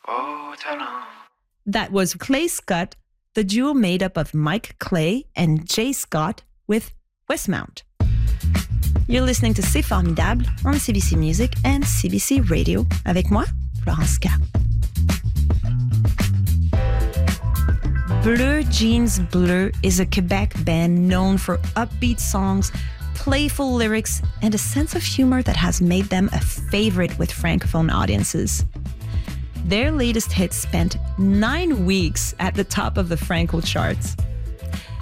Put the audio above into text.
That was Clay Scott, the duo made up of Mike Clay and Jay Scott with Westmount. You're listening to C'est Formidable on CBC Music and CBC Radio. Avec moi, Florence K. Bleu Jeans Bleu is a Quebec band known for upbeat songs, playful lyrics, and a sense of humor that has made them a favorite with Francophone audiences. Their latest hit spent 9 weeks at the top of the Franco charts.